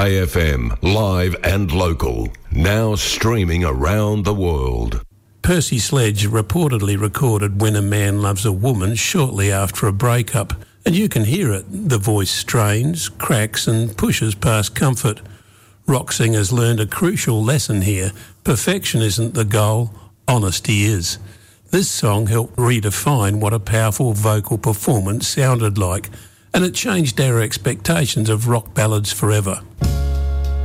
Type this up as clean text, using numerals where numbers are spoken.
Today FM, live and local. Now streaming around the world. Percy Sledge reportedly recorded When a Man Loves a Woman shortly after a breakup, and you can hear it. The voice strains, cracks and pushes past comfort. Rock singers learned a crucial lesson here. Perfection isn't the goal, honesty is. This song helped redefine what a powerful vocal performance sounded like, and it changed our expectations of rock ballads forever.